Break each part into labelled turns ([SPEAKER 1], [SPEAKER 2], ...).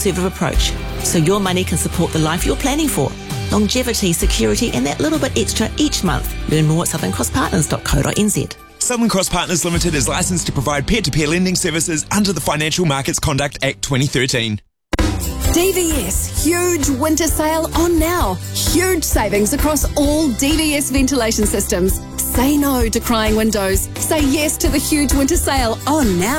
[SPEAKER 1] conservative approach, so your money can support the life you're planning for. Longevity, security, and that little bit extra each month. Learn more at southerncrosspartners.co.nz.
[SPEAKER 2] Southern Cross Partners Limited is licensed to provide peer-to-peer lending services under the Financial Markets Conduct Act 2013.
[SPEAKER 3] DVS, huge winter sale on now. Huge savings across all DVS ventilation systems. Say no to crying windows. Say yes to the huge winter sale on now.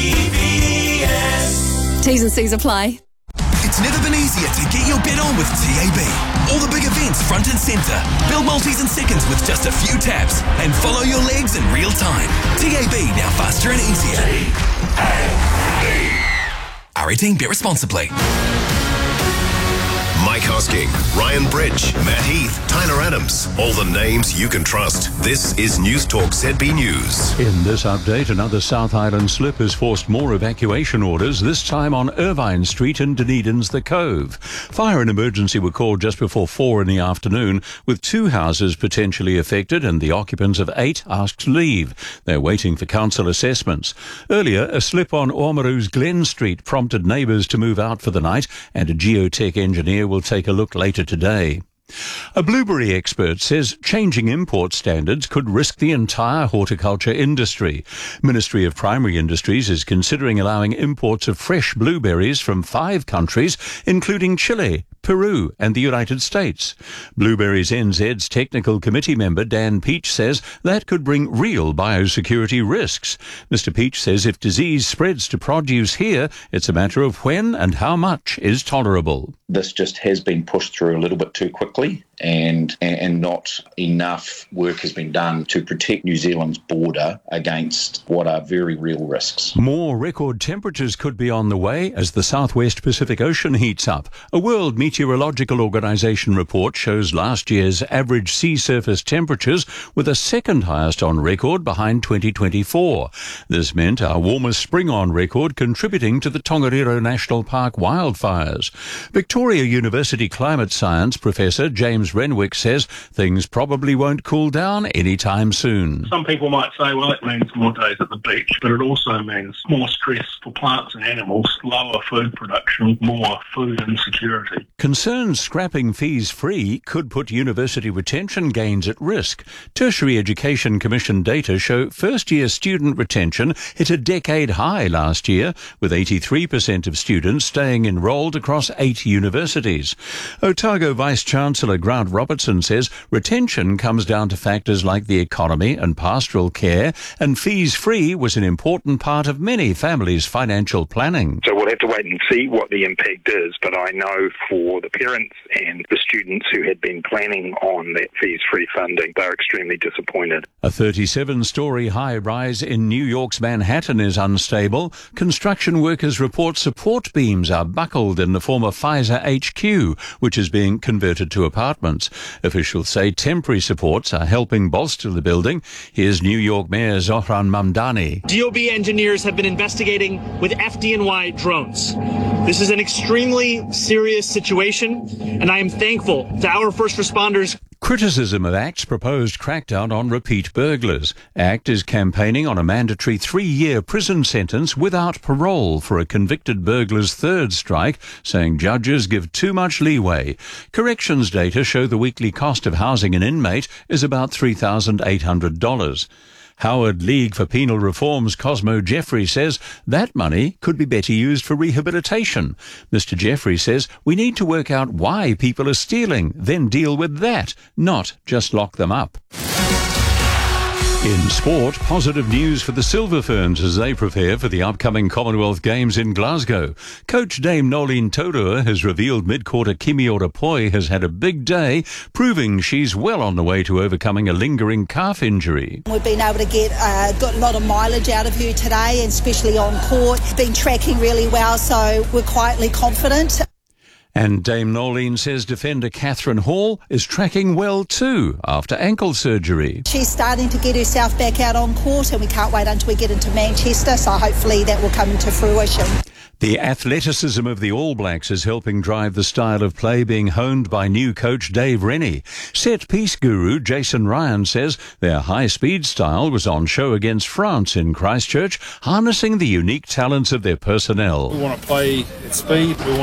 [SPEAKER 3] DVS. T's and C's apply.
[SPEAKER 4] It's never been easier to get your bet on with TAB. All the big events front and centre. Build multis in seconds with just a few taps. And follow your legs in real time. TAB, now faster and easier. R18, bet responsibly.
[SPEAKER 5] Mike Hosking, Ryan Bridge, Matt Heath, Tyler Adams. All the names you can trust. This is News Talk ZB News.
[SPEAKER 6] In this update, another South Island slip has forced more evacuation orders, this time on Irvine Street in Dunedin's The Cove. Fire and emergency were called just before 4 in the afternoon, with 2 houses potentially affected and the occupants of 8 asked leave. They're waiting for council assessments. Earlier, a slip on Oamaru's Glen Street prompted neighbours to move out for the night, and a geotech engineer will take a look later today. A blueberry expert says changing import standards could risk the entire horticulture industry. Ministry of Primary Industries is considering allowing imports of fresh blueberries from 5 countries, including Chile, Peru and the United States. Blueberries NZ's technical committee member Dan Peach says that could bring real biosecurity risks. Mr. Peach says if disease spreads to produce here, it's a matter of when and how much is tolerable.
[SPEAKER 7] This just has been pushed through a little bit too quickly, and not enough work has been done to protect New Zealand's border against what are very real risks.
[SPEAKER 6] More record temperatures could be on the way as the southwest Pacific Ocean heats up. A World Meteorological Organization report shows last year's average sea surface temperatures were the second highest on record behind 2024. This meant our warmest spring on record, contributing to the Tongariro National Park wildfires. Victoria University climate science professor James Renwick says things probably won't cool down anytime soon.
[SPEAKER 8] Some people might say, well, it means more days at the beach, but it also means more stress for plants and animals, lower food production, more food insecurity.
[SPEAKER 6] Concerns scrapping fees free could put university retention gains at risk. Tertiary Education Commission data show first-year student retention hit a decade high last year, with 83% of students staying enrolled across 8 universities. Otago Vice-Chancellor Grant Robertson says retention comes down to factors like the economy and pastoral care, and fees-free was an important part of many families' financial planning.
[SPEAKER 9] So we'll have to wait and see what the impact is, but I know for the parents and the students who had been planning on that fees-free funding, they're extremely disappointed.
[SPEAKER 6] A 37-storey high-rise in New York's Manhattan is unstable. Construction workers report support beams are buckled in the former Pfizer HQ, which is being converted to apartments. Officials say temporary supports are helping bolster the building. Here's New York Mayor Zohran Mamdani.
[SPEAKER 10] DOB engineers have been investigating with FDNY drones. This is an extremely serious situation, and I am thankful to our first responders.
[SPEAKER 6] Criticism of ACT's proposed crackdown on repeat burglars. ACT is campaigning on a mandatory 3-year prison sentence without parole for a convicted burglar's third strike, saying judges give too much leeway. Corrections data show the weekly cost of housing an inmate is about $3,800. Howard League for Penal Reform's Cosmo Jeffrey says that money could be better used for rehabilitation. Mr. Jeffrey says we need to work out why people are stealing, then deal with that, not just lock them up. In sport, positive news for the Silver Ferns as they prepare for the upcoming Commonwealth Games in Glasgow. Coach Dame Nolene Taurua has revealed mid-quarter Kimi Orapoi has had a big day, proving she's well on the way to overcoming a lingering calf injury.
[SPEAKER 11] We've been able to get got a lot of mileage out of her today, and especially on court. Been tracking really well, so we're quietly confident.
[SPEAKER 6] And Dame Nolene says defender Catherine Hall is tracking well too after ankle surgery.
[SPEAKER 11] She's starting to get herself back out on court, and we can't wait until we get into Manchester, so hopefully that will come into fruition.
[SPEAKER 6] The athleticism of the All Blacks is helping drive the style of play being honed by new coach Dave Rennie. Set-piece guru Jason Ryan says their high-speed style was on show against France in Christchurch, harnessing the unique talents of their personnel.
[SPEAKER 12] We want to play at speed.